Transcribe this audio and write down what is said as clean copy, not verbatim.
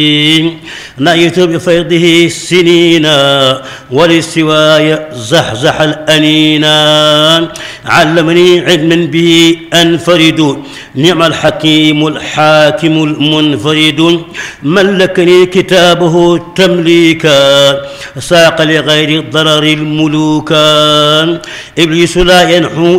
نأيت بفيضه السنينا ولسواي زحزح الأنينا علمني علما به أنفرد نعم الحكيم الحاكم المنفرد ملكني كتابه تمليكا ساق لغير الضرر الملوكا إبليس لا ينحو